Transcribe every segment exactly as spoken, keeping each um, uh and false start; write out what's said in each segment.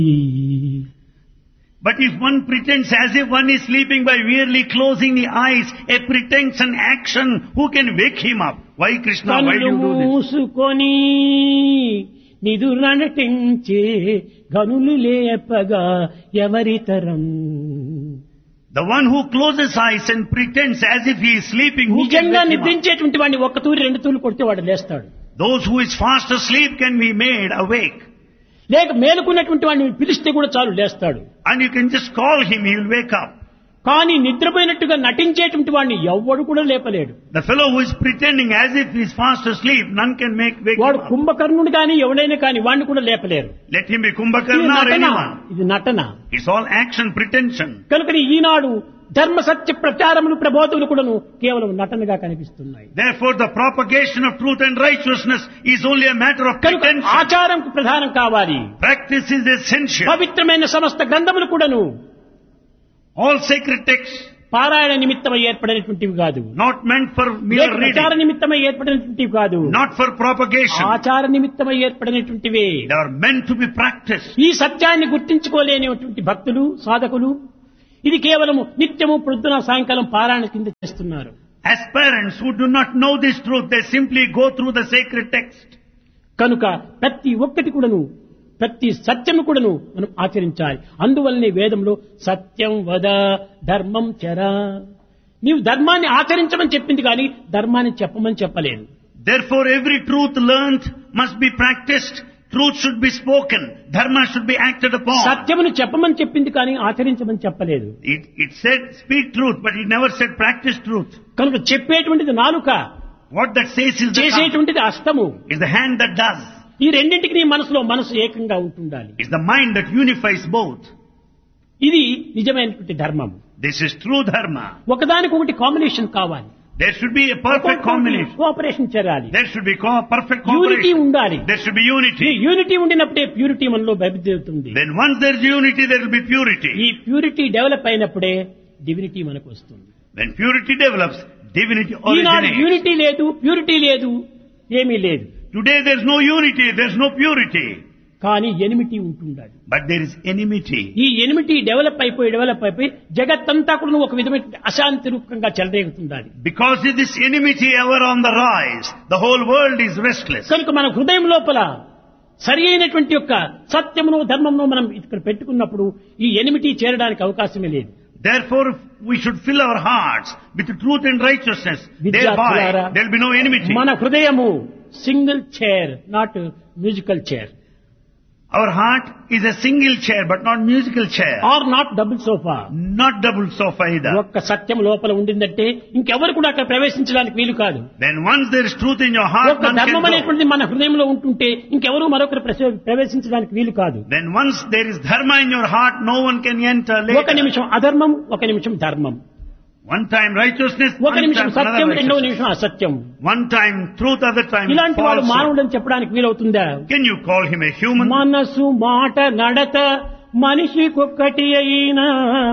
But if one pretends as if one is sleeping by merely closing the eyes, a pretense and action, who can wake him up? Why, Krishna, why do you do this? మూసుకొని నిదురనటించే గనులు లేపగా ఎవరి తరం. The one who closes eyes and pretends as if he is sleeping, who can నిజంగా wake him up? నిద్రించేటువంటి వాడిని ఒక్క తూరి రెండు తూర్లు కొడితే వాడు లేస్తాడు. Those who is fast asleep can be made awake. లేక మేలుకున్నటువంటి వాడిని పిలిస్తే కూడా చాలు లేస్తాడు. And you can just call him, he will wake up. కానీ నిద్రపోయినట్టుగా నటించేటువంటి వాడిని ఎవ్వడు కూడా లేపలేడు. The fellow who is pretending as if he is fast asleep, none can make wake వాడు him up. కుంభకర్ణుడు కానీ ఎవడైనా కానీ వాడిని కూడా లేపలేరు. Let him be ఇది Kumbhakarna or నటన. anyone. ఇది నటన. It's all action, pretension. కనుక ఈనాడు ధర్మ సత్య ప్రచారములు ప్రబోధములు కూడాను కేవలం నటనగా కనిపిస్తున్నాయి. Therefore, the propagation of truth and righteousness is only a matter of కనుక pretension. ఆచారంకు ప్రధానం కావాలి. Practice is essential. పవిత్రమైన సమస్త గ్రంథములు కూడాను All sacred texts, పారాయణ నిమిత్తమై ఏర్పడినటువంటివి కాదు. not meant for mere లేక ప్రచార reading, నిమిత్తమై ఏర్పడినటువంటివి కాదు. not for propagation. ఆచార నిమిత్తమై ఏర్పడినటువంటివే. They are meant to be practiced. ఈ సత్యాన్ని గుర్తించుకోలేనిటువంటి భక్తులు సాధకులు ఇది కేవలము నిత్యము ప్రొద్దున సాయంకాలం పారాయణ కింద చేస్తున్నారు. As parents who do not know this truth, they simply go through the sacred text. కనుక ప్రతి ఒక్కటి కూడాను ప్రతి సత్యము కూడాను మనం ఆచరించాలి. అందువల్లనే వేదంలో సత్యం వద ధర్మం చర. నీవు ధర్మాన్ని ఆచరించమని చెప్పింది కానీ ధర్మాన్ని చెప్పమని చెప్పలేదు. Therefore, every truth learnt must be practiced. Truth should be spoken. Dharma should be acted upon. సత్యమును చెప్పమని చెప్పింది కానీ ఆచరించమని చెప్పలేదు. It, it said speak truth, but it never said practice truth. కనుక చెప్పేటువంటిది నాలుక, What that says is the tongue. చేసేటువంటిది హస్తము. Is the hand that does. ఈ రెండింటికి నీ మనసులో మనసు ఏకంగా ఉంటుండాలి. It's the mind that unifies both. ఇది నిజమైనటువంటి ధర్మం. This is true dharma. ఒకదానికొకటి కాంబినేషన్ కావాలి. There should be a perfect combination. Cooperation చేయాలి. There should be co- perfect unity cooperation. ఉండాలి. There should be ఈ unity. యూనిటీ ఉండినప్పుడే ప్యూరిటీ మనలో బయలుదేరుతుంది. Then once there is unity, there will be purity. ఈ purity develop అయినప్పుడే divinity మనకు వస్తుంది. When purity develops, divinity Eenadu originates. Unity లేదు, ప్యూరిటీ లేదు, ఏమీ లేదు. Today there is no unity, there is no purity. కానీ ఎనిమిటీ ఉంటుండాలి. But there is enmity. ఈ ఎనిమిటీ డెవలప్ అయిపోయి డెవలప్ అయిపోయి జగత్తంతా కూడా ఒక విధమైన అశాంతి రూపంగా చెలరేగుతుండాలి. Because of this enmity ever on the rise, the whole world is restless. కనుక మన హృదయం లోపల సరి అయినటువంటి యొక్క సత్యమును ధర్మమును మనం ఇక్కడ పెట్టుకున్నప్పుడు ఈ ఎనిమిటీ చేరడానికి అవకాశమే లేదు. Therefore, we should fill our hearts with truth and righteousness. విద్యార్థులారా, Thereby, there will be no enmity. మన హృదయము single chair, not musical chair, Our heart is a single chair, but not musical chair. Are not double sofa. Not double sofa either. ఒక్క సత్యం లోపల ఉండిందంటే ఇంకెవరు కూడా అక్కడ ప్రవేశించడానికి వీలు కాదు. Then once there is truth in your heart, ఒక్క none can ధర్మం go. అనేటువంటిది మన హృదయంలో ఉంటుంటే ఇంకెవరు మరొకరు ప్రసే- ప్రవేశించడానికి వీలు కాదు. Then once there is dharma in your heart, no one can enter ఒక later. నిమిషం అధర్మం, ఒక నిమిషం ధర్మం, One time righteousness, ఒక one నిమిషం time సత్యం, another రెండవ righteousness. నిమిషం అసత్యం. One time truth, other time ఇలాంటి వాడు falsehood. మానవుడని చెప్పడానికి వీలవుతుందా? Can you call him a human? మనసు మాట నడత మనిషికొక్కటి అయినా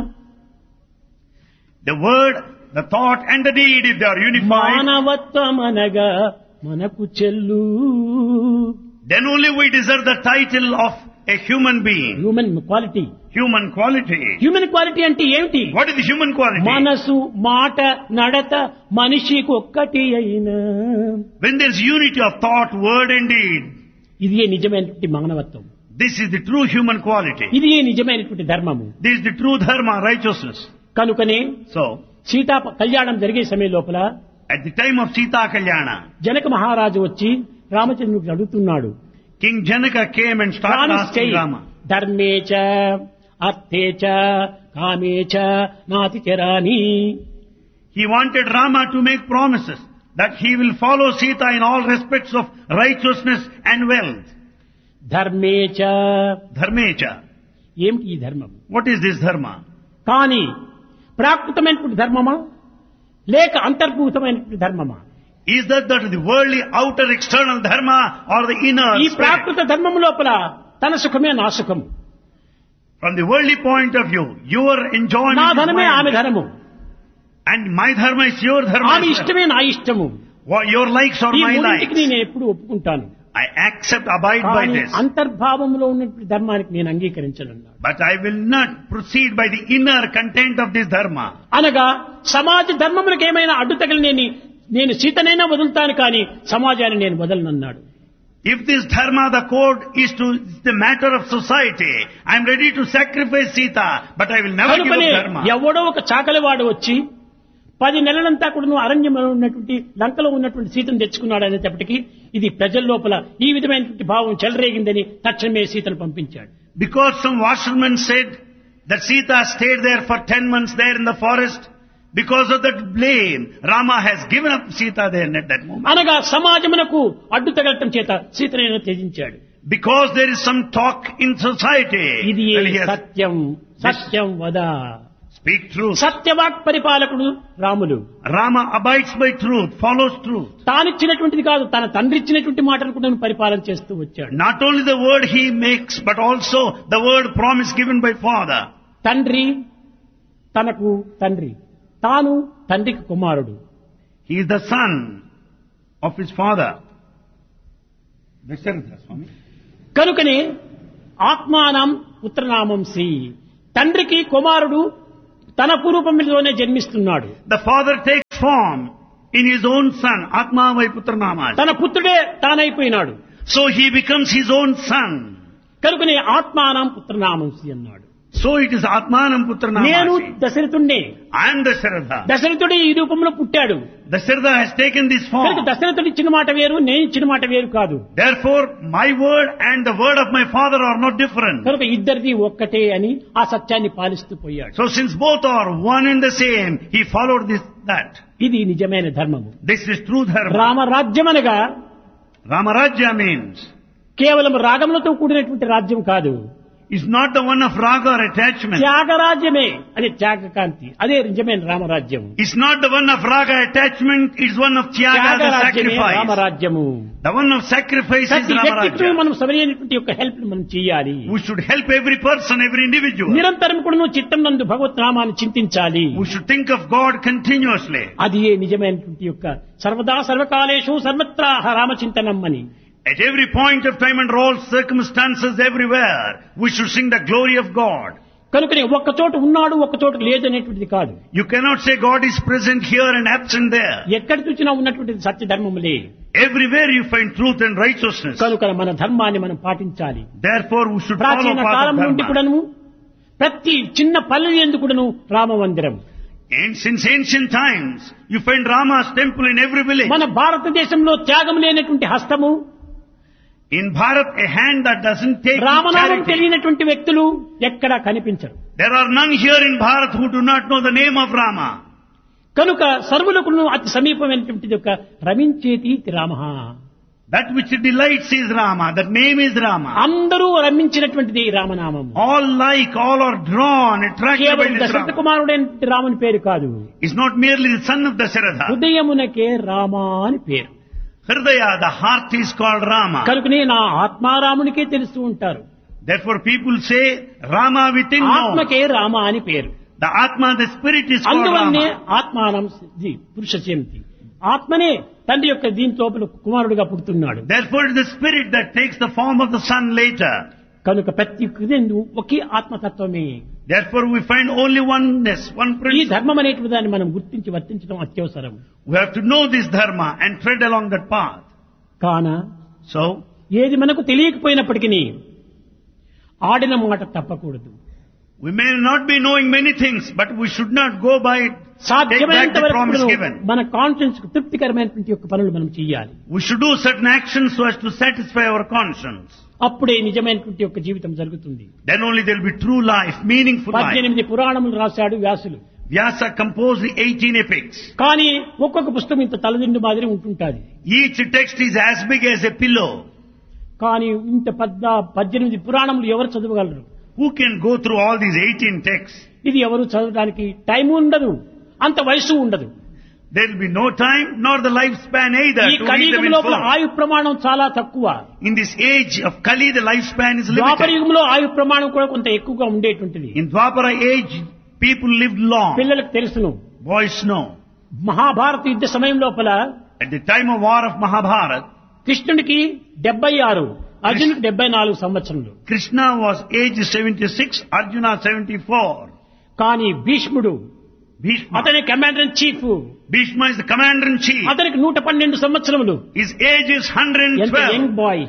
The word, the thought and the deed, if they are unified, మానవత్వం అనగా మనకు చెల్లు. then only we deserve the title of a human being. Human quality. Human quality. Human quality అంటే ఏమిటి? What is the human quality? మనసు మాట నడత మనిషికి ఒక్కటి అయినా. When there is unity of thought, word and deed, ఇది నిజమైనటువంటి మానవత్వం. this is the true human quality. ఇది నిజమైనటువంటి ధర్మము. This is the true dharma, righteousness. కనుకనే So, సీతా కళ్యాణం జరిగే సమయం లోపల at the time of Sita Kalyana, Janaka మహారాజు వచ్చి రామచంద్రుడికి అడుగుతున్నాడు, King Janaka came and started promise asking చెయ్యి, Rama. ధర్మేచ అర్థేచ కామేచ నాతి చరాని. He wanted Rama to make promises that he will follow Sita in all respects of righteousness and wealth. ధర్మేచ. Dharmecha. ఏమిటి ఈ ధర్మం? What is this dharma? కానీ ప్రాకృతమైనటువంటి ధర్మమా లేక అంతర్భూతమైనటువంటి ధర్మమా? Is that, that the worldly outer external dharma or the inner ఈ spirit? ప్రాకృత ధర్మం లోపల తన సుఖమే నా సుఖము, From the worldly point of view, your enjoyment నా is ధనమే ఆమె mine, ధనము, and my dharma is your dharma. ఆమె as well. ఇష్టమే నా ఇష్టము. What your likes are ఈ my మూడింటికి likes. నేను ఎప్పుడు ఒప్పుకుంటాను. I accept, abide by కానీ this. అంతర్భావంలో ఉన్నటువంటి ధర్మానికి నేను అంగీకరించనున్నాను. But I will not proceed by the inner content of this dharma. అనగా సమాజ ధర్మములకు ఏమైనా అడ్డు తగిలినేని నేను సీతనైనా వదులుతాను కానీ సమాజాన్ని నేను వదలనన్నాడు. If this dharma, the code, is to is the matter of society, I am ready to sacrifice Sita, but I will never give కనుకనే up dharma. ఎవడో ఒక చాకలివాడు వచ్చి పది నెలలంతా కూడా అరణ్యంలో ఉన్నటువంటి లంకలో ఉన్నటువంటి సీతను తెచ్చుకున్నాడు అనేటప్పటికీ ఇది ప్రజల లోపల ఈ విధమైనటువంటి భావం చెలరేగిందని తక్షణమే సీతను పంపించాడు. Because some washerman said that Sita stayed there for ten months there in the forest, because of that blame, Rama has given up Sita there at that moment. అనగా సమాజమునకు అడ్డు తగలటం చేత సీతను త్యజించాడు. Because there is some talk in society. ఇది Well, he has- సత్యం సత్యం వద. Speak truth. సత్యవాక్ పరిపాలకుడు Ramulu. Rama abides by truth, follows truth. తానిచ్చినటువంటిది కాదు తన తండ్రి ఇచ్చినటువంటి మాటను కూడా పరిపాలన చేస్తూ వచ్చాడు. Not only the word he makes, but also the word promise given by father. తండ్రి తనకు తండ్రి, తాను తండ్రికి కుమారుడు. He is the son of his father. Dasharatha Swami. కనుకనే ఆత్మానం పుత్రనామం శ్రీ, తండ్రికి కుమారుడు తన పూర్వపంలోనే జన్మిస్తున్నాడు. The father takes form in his own son, Atma Vai Putra Nama. తన పుత్రుడే తానైపోయినాడు. So he becomes his own son. కనుకనే ఆత్మానం పుత్రనామం శ్రీ అన్నాడు. So it is Atmanam Putra నేను Namasi. దశరథుణ్ణే. I am Dasharatha. దశరథుడు ఈ రూపంలో పుట్టాడు. Dasharatha has taken this కనుక form. దశరథుడు ఇచ్చిన మాట వేరు, నేను ఇచ్చిన మాట వేరు కాదు. Therefore, my word and the word of my father are not different. కనుక ఇద్దరిది ఒక్కటే అని ఆ సత్యాన్ని పాలిస్తూ పోయాడు. So since both are one and the same, he followed this, that. ఇది నిజమైన ధర్మము. This is true dharma. రామరాజ్యం అనగా Ramarajya means, కేవలం రాగములతో కూడినటువంటి రాజ్యం కాదు, is not the one of raga or attachment. త్యాగరాజ్యమే. అదే త్యాగకాంతి, అదే నిజమైన రామరాజ్యం. It's not the one of raga attachment, it's one of tyaga, the త్యాగరాజ్యమే sacrifice. రామరాజ్యము. The one of sacrifice is ప్రతి వ్యక్తికి Ramarajya. మనం సరైనటువంటి యొక్క హెల్ప్ మనం చేయాలి. We should help every person, every individual. నిరంతరం కూడా నువ్వు చిత్తం నందు భగవత్ నామాన్ని చింతించాలి. We should think of God continuously. అది ఏ నిజమైనటువంటి యొక్క సర్వదా సర్వకాలేషు సర్వత్రా రామచింతనం అని. At every point of time and all circumstances everywhere, we should sing the glory of God. కనుకనే ఒక్క చోట ఉన్నాడు ఒక్క చోట లేదు అనేటువంటిది కాదు. You cannot say God is present here and absent there. ఎక్కడ చూసినా ఉన్నటువంటిది సత్య ధర్మములే. Everywhere you find truth and righteousness. కనుక మన ధర్మాన్ని మనం పాటించాలి. Therefore we should follow ప్రాచీన path కాలం of నుండి dharma. కూడాను ప్రతి చిన్న పల్లె ఎందు కూడాను రామ మందిరం. And since ancient times, you find Rama's temple in every village. మన భారతదేశంలో త్యాగం లేనటువంటి హస్తము, In Bharat, a hand that doesn't take రామనామం charity. తెలియనటువంటి వ్యక్తులు ఎక్కడా కనిపించరు. There are none here in Bharat who do not know the name of Rama. కనుక సర్వులకు అతి సమీపమైనటువంటిది ఒక రమించేతి Rama. That which delights is Rama. That name is Rama. అందరూ రమించినటువంటిది రామనామం. All like, all are drawn, attracted by కేవలం this దశరథ Rama. కుమారుడైన రాముని పేరు కాదు, It's not merely the son of Dasharatha. హృదయమునకే Rama అని పేరు. Hridaya, the heart is called Rama. కనుకనే నా ఆత్మారామునికే తెలుస్తూ ఉంటారు. Therefore people say Rama within knows. ఆత్మకే Rama అని పేరు. The Atma, the spirit is called అందువల్లనే Rama. ఆత్మానం జీ పురుష చేమితి. ఆత్మనే తండ్రి యొక్క దీని లోపల కుమారుడిగా పుడుతున్నాడు. Therefore it is the spirit that takes the form of the son later. కనుక ప్రతి కృతందు ఒకే ఆత్మతత్వమే. Therefore we find only oneness, one ఈ principle. ధర్మం అనేటువంటి దాన్ని మనం గుర్తించి వర్తించడం అత్యవసరం. We have to know this dharma and tread along that path. కాన So, ఏది మనకు తెలియకపోయినప్పటికీ ఆడిన మాట తప్పకూడదు. we may not be knowing many things, but we should not go by it. Take back సాధ్యమైనంత the promise వరకు given. మన conscience కు తృప్తికరమైనటువంటి యొక్క పనులు మనం చేయాలి. We should do certain actions so as to satisfy our conscience. అప్పుడే నిజమైనటువంటి యొక్క జీవితం జరుగుతుంది. Then only there will be true life, meaningful life. పద్దెనిమిది పురాణములు రాశాడు వ్యాసులు. Vyasa composed the eighteen epics. కానీ ఒక్కొక్క పుస్తకం ఇంత తలదిండు మాదిరి ఉంటుంటాది. Each text is as big as a pillow. కానీ ఇంత పద్ద పద్దెనిమిది పురాణములు ఎవరు చదవగలరు? Who can go through all these eighteen texts? ఇది ఎవరు చదవడానికి టైం ఉండదు, అంత వయసు ఉండదు. There will be no time nor the lifespan either ఈ to read them కలియుగం in లోపల full. ఆయు ప్రమాణం చాలా తక్కువ. In this age of Kali, the lifespan is Dwapara limited. యుగంలో ఆయు ప్రమాణం కూడా కొంత ఎక్కువగా ఉండేటువంటిది. In Dwapara age, people lived long. పిల్లలకు తెలుసును. Boys know. మహాభారత యుద్ధ సమయం లోపల At the time of war of Mahabharata, కృష్ణుడికి డెబ్బై ఆరు అర్జునుడికి డెబ్బై నాలుగు సంవత్సరములు. Krishna was aged seventy-six, Arjuna seventy-four. కానీ భీష్ముడు Bhishma. అతని commander in chief, Bhishma is the commander-in-chief. అతనికి నూట పన్నెండు సంవత్సరములు. His age is one hundred ఎంత twelve. Young boy.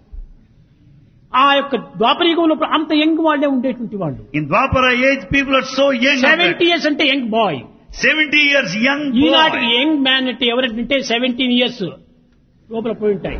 ఆ యొక్క ద్వాపరయుగంలో అంత యంగ్ వాళ్ళే ఉండేటువంటి వాళ్ళు. In Dwapara age, people are so young. Seventy years అంటే young boy. seventy years young ఈనాటి boy. యంగ్ మ్యాన్ అంటే ఎవరంటే సెవెంటీన్ ఇయర్స్ లోపల పోయి ఉంటాయి.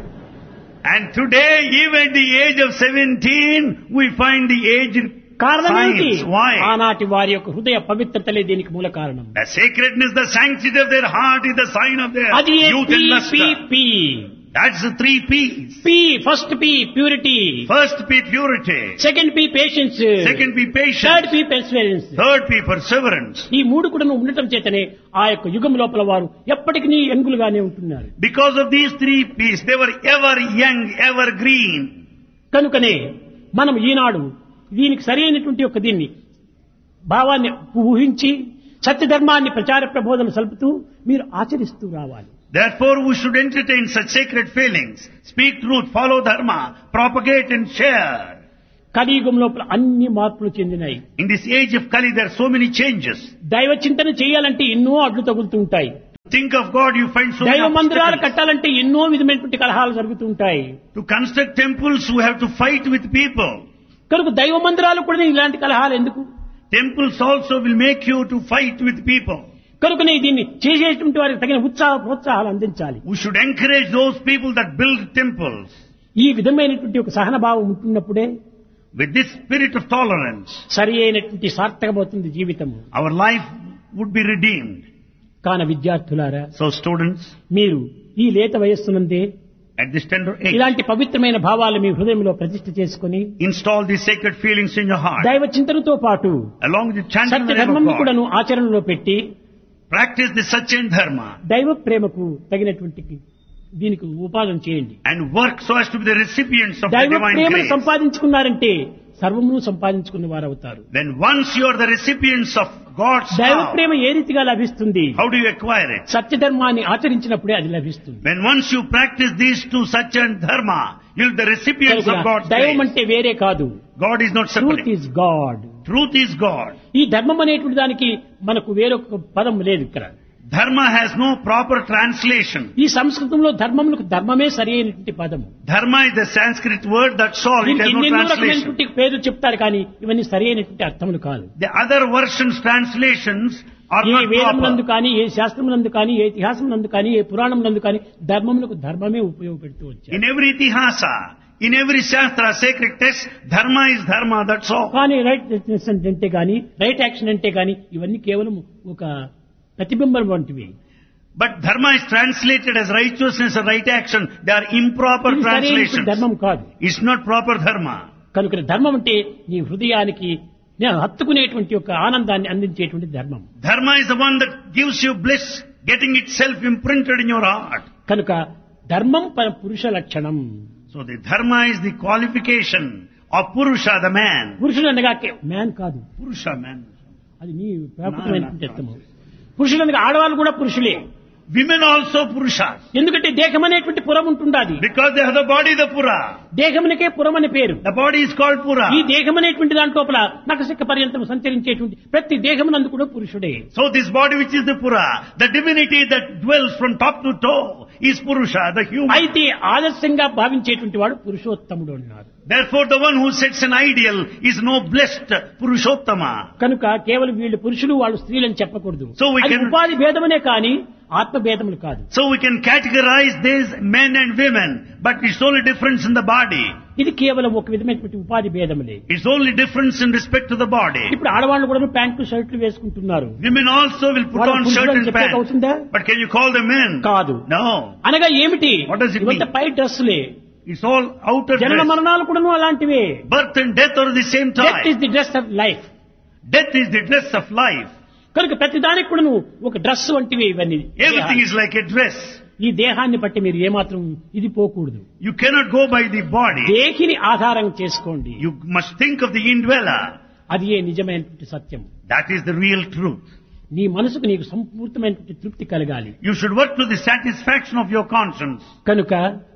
And today, even at the age of seventeen, we find the aged కారణం ఏంటి? signs. Why? ఆనాటి వారి యొక్క హృదయ పవిత్రతలే దీనికి మూల కారణం. The sacredness, the sanctity of their heart is the sign of their అది youth and luster. P That's the three P's. P first P purity, First P, purity. Second P patience, Second P, third patience. P perseverance. Third P, perseverance. ఈ మూడు కూడా ఉండటం చేతనే ఆ యొక్క యుగం లోపల వారు ఎప్పటికీ యంగులుగానే ఉంటున్నారు. Because of these three P's, they were ever young, ever green. కనుకనే మనం ఈనాడు దీనికి సరైనటువంటి యొక్క దీన్ని భావాన్ని ఊహించి సత్యధర్మాన్ని ప్రచార ప్రబోధన సలుపుతూ మీరు ఆచరిస్తూ రావాలి. Therefore, we should entertain such sacred feelings, speak truth, follow dharma, propagate and share. కలియుగం లోపల అన్ని మార్పులు చెందినాయి. In this age of Kali, there are so many changes. దైవ చింతన చేయాలంటే ఎన్నో అడ్లు తగులుతూ ఉంటాయి. Think of God, you find so దైవ many మందిరాలు obstacles. కట్టాలంటే ఎన్నో విధమైనటువంటి కలహాలు జరుగుతూ ఉంటాయి. To construct temples, you have to fight with people. కనుక దైవ మందిరాలు కూడా ఇలాంటి కలహాలు ఎందుకు? Temples also will make you to fight with people. కనుకనే దీన్ని చేసేటువంటి వారికి తగిన ఉత్సాహ ప్రోత్సాహాలు అందించాలి. We should encourage those people that build temples. ఈ విధమైనటువంటి ఒక సహన భావం ఉంటున్నప్పుడే With this spirit of tolerance, సరి అయినటువంటి సార్థకమవుతుంది జీవితము. our life would be redeemed. కాన విద్యార్థులారా, So students, మీరు ఈ లేత వయస్సునందే at this tender age, ఇలాంటి పవిత్రమైన భావాలు మీ హృదయంలో ప్రతిష్ఠ చేసుకుని install these sacred feelings in your heart. దైవ చింతనతో పాటు Along with the chanting Satya the name ధర్మం of God, కూడాను ఆచరణలో పెట్టి practice the Satya and Dharma దైవ ప్రేమకు తగినటువంటి దీనికి ఉపాదన చేయండి. and work so as to be the recipients of the దైవ divine ప్రేమను grace. సంపాదించుకున్నారంటే సర్వమును సంపాదించుకున్న వారు అవుతారు. Then once you are the recipients of God's దైవ love, ప్రేమ ఏ రీతిగా లభిస్తుంది? how do you acquire it? సత్య ధర్మాన్ని ఆచరించినప్పుడే అది లభిస్తుంది. When once you practice these two, Satya and Dharma, you'll be the recipients of God's దైవం grace. అంటే వేరే కాదు. God is not truth separate. Is God. Truth is God. ఈ ధర్మం అనేటువంటి దానికి మనకు వేరొక పదం లేదు ఇక్కడ. Dharma has no proper translation. ఈ సంస్కృతంలో ధర్మములకు ధర్మమే సరి అయినటువంటి పదము. Dharma is the Sanskrit word, that's all. It దీనికి has no ఎన్నెన్నో translation. రకమైనటువంటి పేర్లు చెప్తారు కానీ ఇవన్నీ సరి అయినటువంటి అర్థములు కాదు. The other versions, translations are A not వేదమునందు proper. కానీ ఏ శాస్త్రమునందు కానీ ఏ ఇతిహాసమునందు కానీ ఏ పురాణమునందు కానీ ధర్మములకు ధర్మమే ఉపయోగపెడుతూ వచ్చారు. In every Itihasa, in every Shastra, sacred text, Dharma is Dharma, that's all. కానీ రైట్ అంటే కానీ రైట్ యాక్షన్ అంటే కానీ ఇవన్నీ కేవలం ఒక ప్రతిబింబం వంటివి. But Dharma is translated as righteousness or right action. They are improper ఇది సరైనటువంటి translations. ధర్మం కాదు. It's not proper Dharma. కనుక ధర్మం అంటే నీ హృదయానికి నేను హత్తుకునేటువంటి ఒక ఆనందాన్ని అందించేటువంటి ధర్మం. Dharma is the one that gives you bliss, getting itself imprinted in your heart. కనుక ధర్మం పర పురుష లక్షణం. So the Dharma is the qualification of Purusha, the man. పురుషుడు అనగా మ్యాన్ కాదు, Purusha, man. అది నీ ప్రాకృతమైనటువంటి అర్థము. పురుషుడు అనగా ఆడవాళ్ళు కూడా పురుషులే. Women also Purushas. ఎందుకంటే దేహం అనేటువంటి పురం ఉంటుండాది. Because they have the body, the Pura. దేహమునికే పురం అని పేరు. The body is called Pura. ఈ దేహం అనేటువంటి దాంట్లోపల నఖశిఖ పర్యంతం సంచరించేటువంటి ప్రతి దేహమునందు కూడా పురుషుడే. So this body which is the Pura, the divinity that dwells from top to toe is Purusha, the human. అయితే ఆదర్శంగా భావించేటువంటి వాడు పురుషోత్తముడు అన్నారు. Therefore the one who sets an ideal is no blessed Purushottama. కనుక కేవలం వీళ్ళు పురుషులు వాళ్ళు స్త్రీలని చెప్పకూడదు. So we అది can- ఉపాధి భేదమునే కానీ ఆత్మ భేదములు కాదు. So we can categorize these men and women, but it's only difference in the body. ఇది కేవలం ఒక విధమైనటువంటి ఉపాధి భేదములే. It's only difference in respect to the body. ఇప్పుడు ఆడవాళ్ళు కూడా ప్యాంట్లు షర్ట్లు వేసుకుంటున్నారు. Women also will put వాళ్ళ on పురుషులు shirt అని and చెప్పేకి pants. అవుతుందా? But can you call them men? కాదు. No. అనగా ఏమిటి? What does it ఇవంతా mean? Pi డ్రెస్సులే. It's all outer జనన dress. మరణాలు కూడా అలాంటివే. Birth and death are the same death time. Is the dress of life. Death is the dress of life. కనుక ప్రతి దానికి కూడా నువ్వు ఒక డ్రెస్ వంటివి ఇవన్నీ. Everything is like a dress. ఈ దేహాన్ని బట్టి మీరు ఏమాత్రం ఇది పోకూడదు. You cannot go by the body. దేహిని ఆధారం చేసుకోండి. You must think of the indweller. అది ఏ నిజమైనటువంటి సత్యం. That is the real truth. నీ మనసుకు నీకు సంపూర్ణమైనటువంటి తృప్తి కలగాలి. You should work to the satisfaction of your conscience. కనుక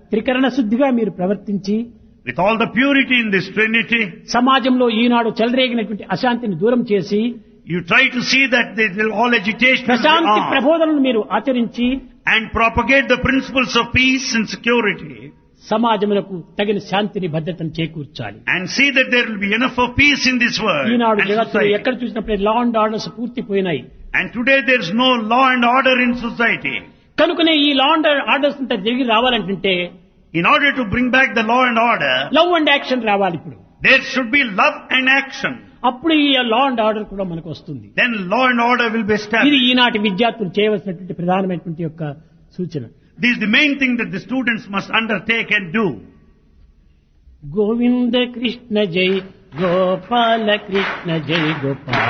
త్రికరణ శుద్ధిగా మీరు ప్రవర్తించి with all the purity in this Trinity, సమాజంలో ఈనాడు చెలరేగినటువంటి అశాంతిని దూరం చేసి you try to see that there is all agitation will be Prashanti off, ప్రబోధనను మీరు ఆచరించి and propagate the principles of peace and security, సమాజములకు తగిన శాంతిని భద్రతను చేకూర్చాలి. and see that there will be enough of peace in this world Eenadu and జగత్తులో society. ఎక్కడ చూసినప్పుడు law and orders పూర్తిపోయినాయి. And today there is no law and order in society. కనుకనే ఈ law and orders అంతా తిరిగి రావాలంటే In order to bring back the law and order, love and action రావాలి. ఇప్పుడు there should be love and action. అప్పుడు ఈ law and order కూడా మనకు వస్తుంది. Then law and order will be ఇది established. ఈనాటి విద్యార్థులు చేయవలసినటువంటి ప్రధానమైనటువంటి యొక్క సూచన. This is the main thing that the students must undertake and do. Govinda Krishna జై గోపాల కృష్ణ జై గోపాల